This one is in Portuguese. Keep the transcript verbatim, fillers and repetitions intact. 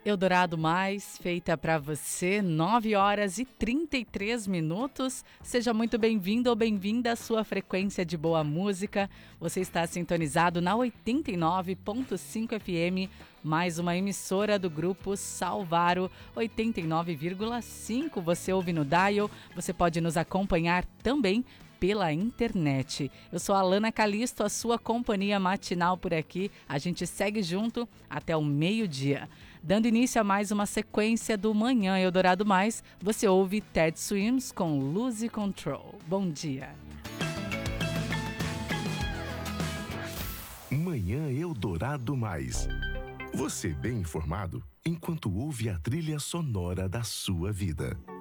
Eldorado Mais, feita para você, nove horas e trinta e três minutos. Seja muito bem-vindo ou bem-vinda à sua frequência de boa música. Você está sintonizado na oitenta e nove ponto cinco F M, mais uma emissora do grupo Salvaro, oitenta e nove vírgula cinco. Você ouve no dial, você pode nos acompanhar também pela internet. Eu sou a Alana Calisto, a sua companhia matinal por aqui. A gente segue junto até o meio-dia. Dando início a mais uma sequência do Manhã Eldorado Mais, você ouve Ted Swims com Lose Control. Bom dia. Manhã Eldorado Mais. Você bem informado enquanto ouve a trilha sonora da sua vida.